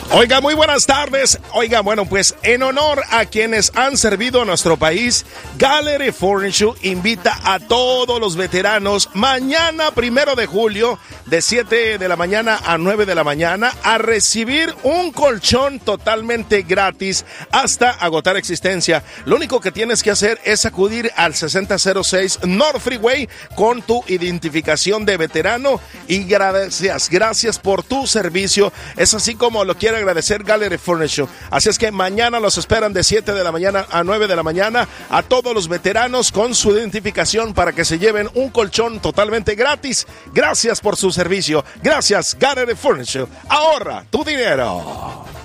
Oiga, muy buenas tardes. Oiga, bueno, pues en honor a quienes han servido a nuestro país, Gallery Furniture invita a todos los veteranos mañana 1 de julio de 7 de la mañana a 9 de la mañana a recibir un colchón totalmente gratis hasta agotar existencia. Lo único que tienes que hacer es acudir al 6006 North Freeway con tu identificación de veterano y gracias por tu servicio. Es así como lo quiere agradecer Gallery Furniture. Así es que mañana los esperan de 7 de la mañana a 9 de la mañana a todos los veteranos con su identificación para que se lleven un colchón totalmente gratis. Gracias por su servicio. Gracias, Gallery Furniture. Ahorra tu dinero.